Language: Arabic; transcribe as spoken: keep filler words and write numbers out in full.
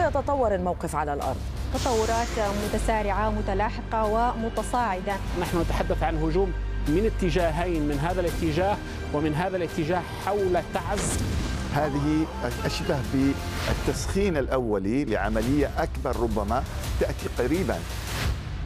سيتطور الموقف على الأرض؟ تطورات متسارعة متلاحقة ومتصاعدة. نحن نتحدث عن هجوم من اتجاهين، من هذا الاتجاه ومن هذا الاتجاه حول تعز. هذه أشبه بالتسخين الأولي لعملية أكبر ربما تأتي قريبا.